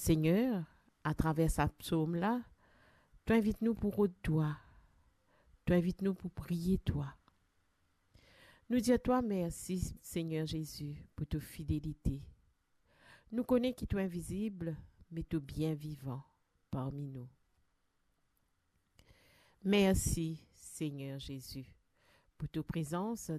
Seigneur, à travers sa psaume-là, tu invites nous pour toi. Tu invites nous pour prier toi. Nous dire toi merci, Seigneur Jésus, pour ta fidélité. Nous connaissons qui tu es invisible, mais tu es bien vivant parmi nous. Merci, Seigneur Jésus, pour ta présence